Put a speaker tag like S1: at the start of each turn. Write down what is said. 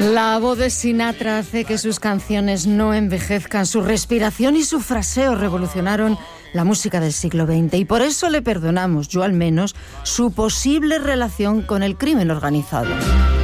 S1: La voz de Sinatra hace que sus canciones no envejezcan. Su respiración y su fraseo revolucionaron la música del siglo XX y por eso le perdonamos, yo al menos, su posible relación con el crimen organizado.